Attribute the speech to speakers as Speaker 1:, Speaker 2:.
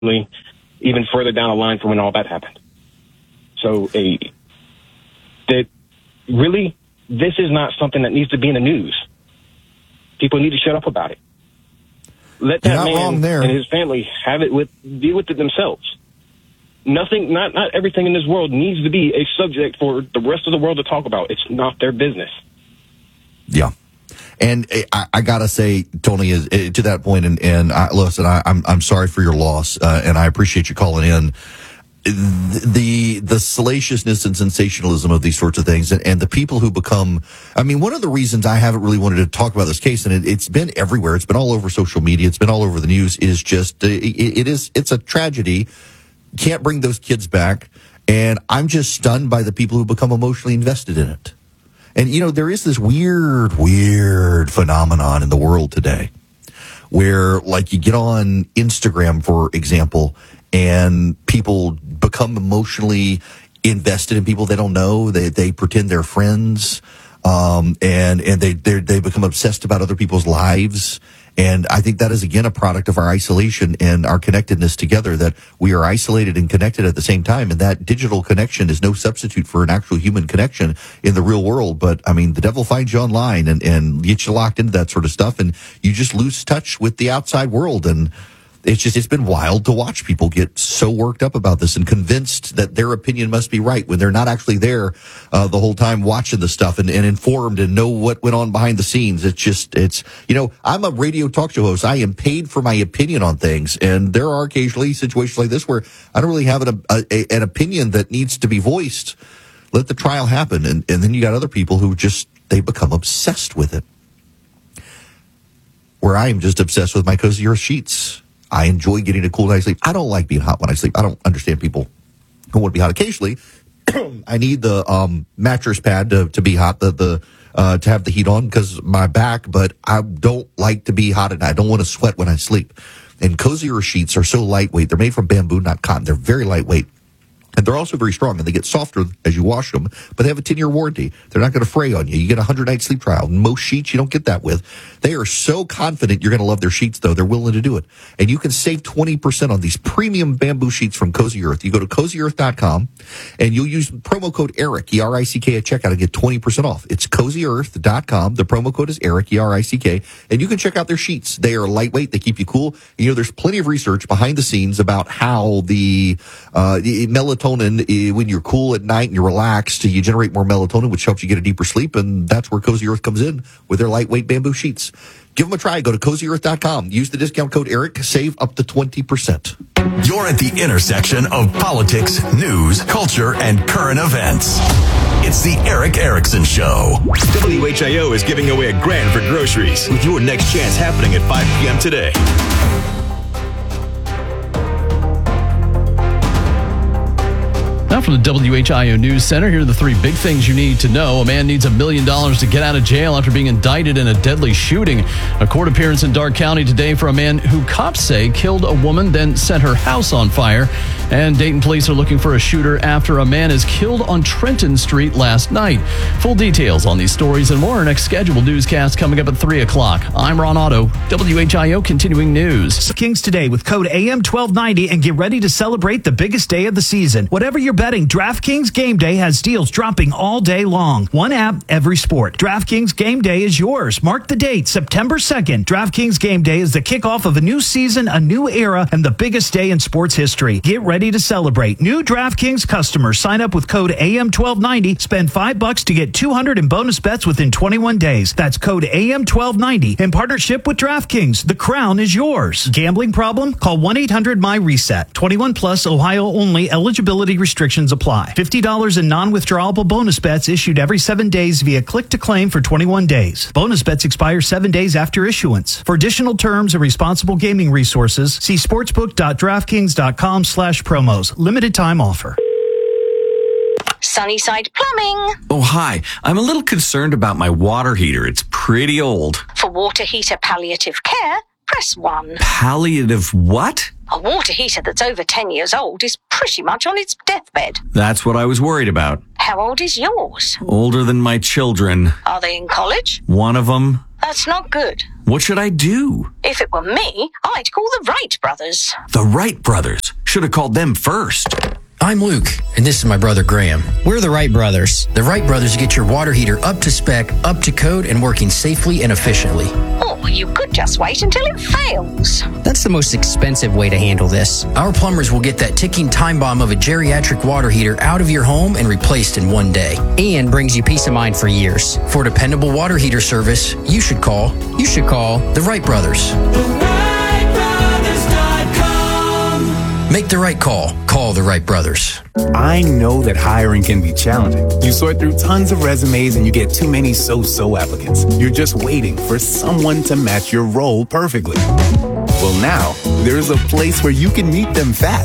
Speaker 1: even further down the line from when all that happened. So that really, this is not something that needs to be in the news. People need to shut up about it. Let that man and his family deal with it themselves. Nothing, not everything in this world needs to be a subject for the rest of the world to talk about. It's not their business.
Speaker 2: Yeah. And I gotta say, Tony, to that point, and listen, I'm sorry for your loss, and I appreciate you calling in. The salaciousness and sensationalism of these sorts of things, and the people who become, I mean, one of the reasons I haven't really wanted to talk about this case, and it's been everywhere, it's been all over social media, it's been all over the news, is just, it's a tragedy. Can't bring those kids back, and I'm just stunned by the people who become emotionally invested in it. And, you know, there is this weird phenomenon in the world today where, like, you get on Instagram, for example, and people become emotionally invested in people they don't know. They pretend they're friends, and they become obsessed about other people's lives. And I think that is, again, a product of our isolation and our connectedness together, that we are isolated and connected at the same time. And that digital connection is no substitute for an actual human connection in the real world. But, I mean, the devil finds you online and gets you locked into that sort of stuff, and you just lose touch with the outside world. And it's been wild to watch people get so worked up about this and convinced that their opinion must be right when they're not actually there the whole time watching the stuff and informed and know what went on behind the scenes. It's you know, I'm a radio talk show host. I am paid for my opinion on things, and there are occasionally situations like this where I don't really have an opinion that needs to be voiced. Let the trial happen, and then you got other people who they become obsessed with it. Where I am just obsessed with my Cozy Earth sheets. I enjoy getting a cool night's sleep. I don't like being hot when I sleep. I don't understand people who want to be hot occasionally. I need the mattress pad to be hot, to have the heat on because my back, but I don't like to be hot, and I don't want to sweat when I sleep. And Cozy Earth sheets are so lightweight. They're made from bamboo, not cotton. They're very lightweight. And they're also very strong, and they get softer as you wash them, but they have a 10-year warranty. They're not going to fray on you. You get a 100-night sleep trial. Most sheets, you don't get that with. They are so confident you're going to love their sheets, though. They're willing to do it. And you can save 20% on these premium bamboo sheets from Cozy Earth. You go to CozyEarth.com, and you'll use promo code ERIC, E-R-I-C-K, at checkout and get 20% off. It's CozyEarth.com. The promo code is ERIC, E-R-I-C-K, and you can check out their sheets. They are lightweight. They keep you cool. You know, there's plenty of research behind the scenes about how the melatonin, when you're cool at night and you're relaxed, you generate more melatonin, which helps you get a deeper sleep, and that's where Cozy Earth comes in with their lightweight bamboo sheets. Give them a try. Go to CozyEarth.com. Use the discount code ERIC. Save up to 20%.
Speaker 3: You're at the intersection of politics, news, culture, and current events. It's the Erick Erickson Show.
Speaker 4: WHIO is giving away $1,000 for groceries with your next chance happening at 5 p.m. today.
Speaker 5: Now from the WHIO News Center, here are the three big things you need to know. A man needs $1 million to get out of jail after being indicted in a deadly shooting. A court appearance in Darke County today for a man who cops say killed a woman, then set her house on fire. And Dayton police are looking for a shooter after a man is killed on Trenton Street last night. Full details on these stories and more. Our next scheduled newscast coming up at 3 o'clock. I'm Ron Otto, WHIO Continuing News.
Speaker 6: Kings today with code AM1290 and get ready to celebrate the biggest day of the season. Whatever you're betting, DraftKings Game Day has deals dropping all day long. One app, every sport. DraftKings Game Day is yours. Mark the date, September 2nd. DraftKings Game Day is the kickoff of a new season, a new era, and the biggest day in sports history. Get ready to celebrate. New DraftKings customers sign up with code AM1290. Spend $5 to get $200 in bonus bets within 21 days. That's code AM1290 in partnership with DraftKings. The crown is yours. Gambling problem? Call 1-800-MY-RESET. 21 plus, Ohio only. Eligibility restrictions apply. $50 in non-withdrawable bonus bets issued every 7 days via click to claim for 21 days. Bonus bets expire 7 days after issuance. For additional terms and responsible gaming resources, see sportsbook.draftkings.com/promos. Limited time offer.
Speaker 7: Sunnyside Plumbing.
Speaker 8: Oh, hi. I'm a little concerned about my water heater. It's pretty old.
Speaker 7: For water heater palliative care, press 1.
Speaker 8: Palliative what?
Speaker 7: A water heater that's over 10 years old is pretty much on its deathbed.
Speaker 8: That's what I was worried about.
Speaker 7: How old is yours?
Speaker 8: Older than my children.
Speaker 7: Are they in college?
Speaker 8: One of them.
Speaker 7: That's not good.
Speaker 8: What should I do?
Speaker 7: If it were me, I'd call the Wright brothers.
Speaker 8: The Wright brothers. Should have called them first.
Speaker 9: I'm Luke, and this is my brother Graham. We're the Wright brothers. The Wright brothers get your water heater up to spec, up to code, and working safely and efficiently.
Speaker 7: Or you could just wait until it fails.
Speaker 9: That's the most expensive way to handle this. Our plumbers will get that ticking time bomb of a geriatric water heater out of your home and replaced in one day. And brings you peace of mind for years. For dependable water heater service, you should call the Wright brothers. Make the right call. Call the Wright brothers.
Speaker 10: I know that hiring can be challenging. You sort through tons of resumes and you get too many so-so applicants. You're just waiting for someone to match your role perfectly. Well, now, there's a place where you can meet them fast.